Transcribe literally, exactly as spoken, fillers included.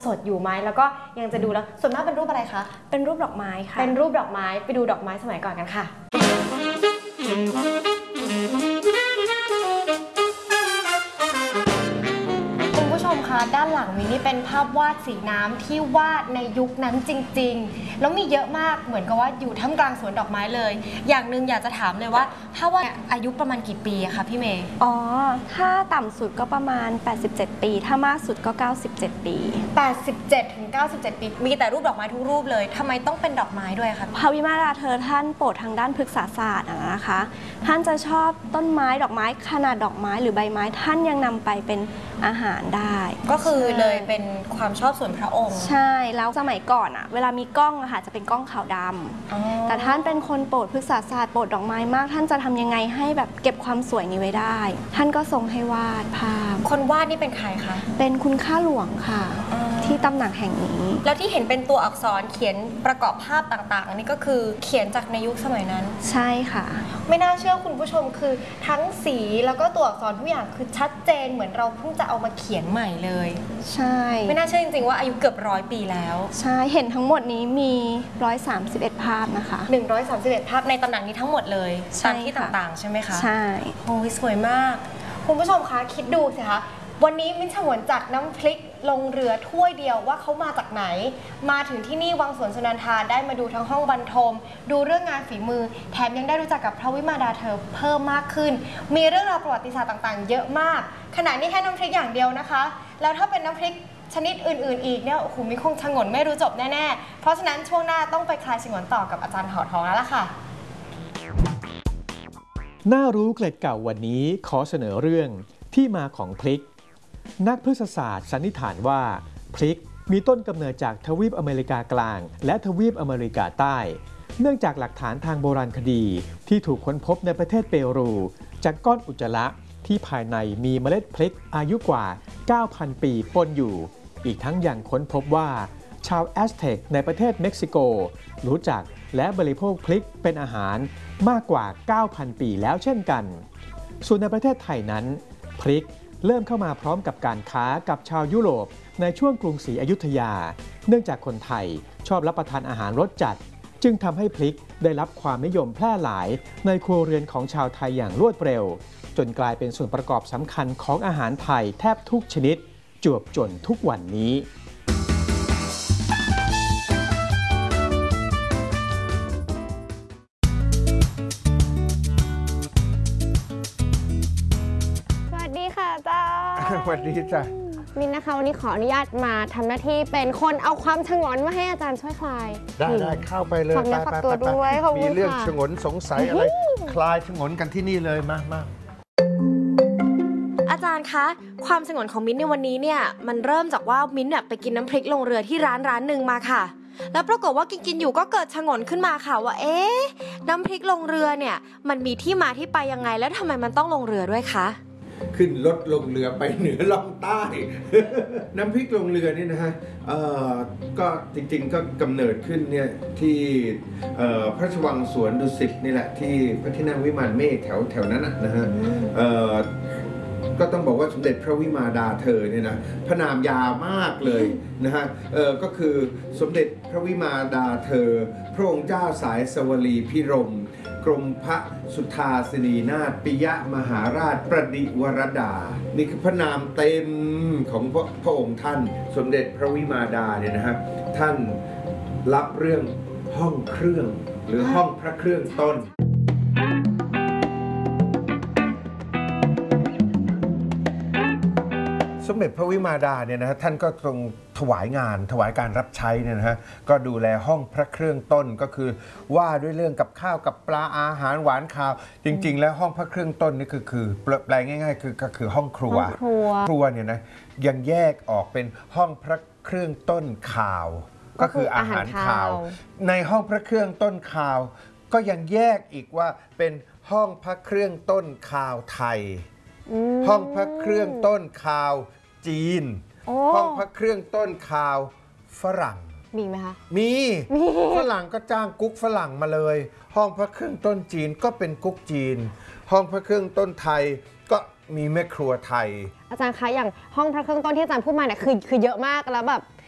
สดอยู่ไหมแล้วก็ยังจะดูแล้วส่วนมากเป็นรูปอะไรคะเป็นรูปดอกไม้ค่ะเป็นรูปดอกไม้ไปดูดอกไม้สมัยก่อนกันค่ะด้านหลังมินนี่เป็นภาพวาดสีน้ำที่วาดในยุคนั้นจริงๆแล้วมีเยอะมากเหมือนกับว่าอยู่ท่ามกลางสวนดอกไม้เลยอย่างหนึ่งอยากจะถามเลยว่าภาพวาดอายุประมาณกี่ปีอะคะพี่เมย์อ๋อถ้าต่ำสุดก็ประมาณแปดสิบเจ็ดปีถ้ามากสุดก็เก้าสิบเจ็ดปีแปดสิบเจ็ดถึงเก้าสิบเจ็ดปีมีแต่รูปดอกไม้ทุกรูปเลยทำไมต้องเป็นดอกไม้ด้วยคะพระวิมาราเธอท่านโปรดทางด้านพฤกษศาสตร์นะคะท่านจะชอบต้นไม้ดอกไม้ขนาดดอกไม้หรือใบไม้ท่านยังนำไปเป็นอาหารได้ก็คือเลยเป็นความชอบส่วนพระองค์ใช่แล้วสมัยก่อนอะเวลามีกล้องอะค่ะจะเป็นกล้องขาวดำแต่ท่านเป็นคนโปรดพฤกษศาสตร์โปรดดอกไม้มากท่านจะทำยังไงให้แบบเก็บความสวยนี้ไว้ได้ท่านก็ทรงให้วาดภาพคนวาดนี่เป็นใครคะเป็นคุณข้าหลวงค่ะที่ตำหนักแห่งนี้แล้วที่เห็นเป็นตัวอักษรเขียนประกอบภาพต่างๆนี่ก็คือเขียนจากในยุคสมัยนั้นใช่ค่ะไม่น่าเชื่อคุณผู้ชมคือทั้งสีแล้วก็ตัวอักษรทุกอย่างคือชัดเจนเหมือนเราเพิ่งจะเอามาเขียนใหม่เลยใช่ไม่น่าเชื่อจริงๆว่าอายุเกือบร้อยปีแล้วใช่เห็นทั้งหมดนี้มีหนึ่งร้อยสามสิบเอ็ดภาพนะคะหนึ่งร้อยสามสิบเอ็ดภาพในตำหนักนี้ทั้งหมดเลยตามที่ต่างๆใช่ไหมคะใช่โอ้ยสวยมากคุณผู้ชมคะคิดดูสิคะวันนี้มิ้นฉงนจัดน้ำพริกลงเรือถ้วยเดียวว่าเขามาจากไหนมาถึงที่นี่วังสวนสุนันทาได้มาดูทั้งห้องบรรทมดูเรื่องงานฝีมือแถมยังได้รู้จักกับพระวิมาดาเธอเพิ่มมากขึ้นมีเรื่องราวประวัติศาสตร์ต่างๆเยอะมากขณะนี้แค่น้ำพริกอย่างเดียวนะคะแล้วถ้าเป็นน้ำพริกชนิดอื่นๆอีกเนี่ยโอ้โหมิคงฉงนไม่รู้จบแน่ๆเพราะฉะนั้นช่วงหน้าต้องไปคลายฉงนต่อกับอาจารย์หอทองแล้วล่ะค่ะน่ารู้เกล็ดเก่าวันนี้ขอเสนอเรื่องที่มาของพริกนักพฤกษศาสตร์สันนิษฐานว่าพริกมีต้นกำเนิดจากทวีปอเมริกากลางและทวีปอเมริกาใต้เนื่องจากหลักฐานทางโบราณคดีที่ถูกค้นพบในประเทศเปรูจากก้อนอุจจาระที่ภายในมีเมล็ดพริกอายุกว่า เก้าพัน ปีปนอยู่อีกทั้งยังค้นพบว่าชาวแอสเท็กในประเทศเม็กซิโกรู้จักและบริโภคพริกเป็นอาหารมากกว่า เก้าพัน ปีแล้วเช่นกันส่วนในประเทศไทยนั้นพริกเริ่มเข้ามาพร้อมกับการค้ากับชาวยุโรปในช่วงกรุงศรีอยุธยาเนื่องจากคนไทยชอบรับประทานอาหารรสจัดจึงทำให้พริกได้รับความนิยมแพร่หลายในครัวเรือนของชาวไทยอย่างรวดเร็วจนกลายเป็นส่วนประกอบสำคัญของอาหารไทยแทบทุกชนิดจวบจนทุกวันนี้สวัสดีจ้ะมินนะคะวันนี้ขออนุญาตมาทำหน้าที่เป็นคนเอาความฉงนมาให้อาจารย์ช่วยคลายได้ได้เข้าไปเลยฝากเนื้อฝากตัวด้วยมีเรื่องฉงนสงสัยอะไรคลายฉงนกันที่นี่เลยมามาอาจารย์คะความฉงนของมิ้นในวันนี้เนี่ยมันเริ่มจากว่ามิ้นเนี่ยไปกินน้ำพริกลงเรือที่ร้านร้านหนึ่งมาค่ะแล้วปรากฏว่ากินกินอยู่ก็เกิดฉงนขึ้นมาค่ะว่าเอ๊ะน้ำพริกลงเรือเนี่ยมันมีที่มาที่ไปยังไงแล้วทำไมมันต้องลงเรือด้วยคะขึ้นรถลงเรือไปเหนือล่องใต้ น้ำพริกลงเรือนี่นะฮะก็จริงๆก็กำเนิดขึ้นเนี่ยที่พระราชวังสวนดุสิตนี่แหละที่พระที่นั่งวิมานเมฆแถวแถวนั้นนะฮะก็ต้องบอกว่าสมเด็จพระวิมาดาเธอเนี่ยนะพระนามยาวมากเลยนะฮะก็คือสมเด็จพระวิมาดาเธอพระองค์เจ้าสายสวลีพิรมกรมพระสุทาสินีนาถปิยมหาราชประดิวรดานี่คือพระนามเต็มของพระพระองค์ท่านสมเด็จพระวิมาดาเนี่ยนะฮะท่านรับเรื่องห้องเครื่องหรือห้องพระเครื่องต้นสมเด็จพระวิมาดาเนี่ยนะฮะท่านก็ทรงถวายงานถวายการรับใช้เนี่ยนะฮะก็ดูแลห้องพระเครื่องต้นก็คือว่าด้วยเรื่องกับข้าวกับปลาอาหารหวานข้าวจริงๆแล้วห้องพระเครื่องต้นนี่คือคือแปลง่ายๆคือก็คือห้องครัวครัวเนี่ยนะยังแยกออกเป็นห้องพระเครื่องต้นข้าวก็คืออาหารข้าวในห้องพระเครื่องต้นข้าวก็ยังแยกอีกว่าเป็นห้องพระเครื่องต้นข้าวไทยห้องพระเครื่องต้นข้าวจีนห้องพระเครื่องต้นข้าวฝรั่งมีไหมคะมีฝรั่งก็จ้างกุ๊กฝรั่งมาเลยห้องพระเครื่องต้นจีนก็เป็นกุ๊กจีนห้องพระเครื่องต้นไทยก็มีแม่ครัวไทยอาจารย์คะอย่างห้องพระเครื่องต้นที่อาจารย์พูดมาเนี่ยคือคือเยอะมากแล้วแบบ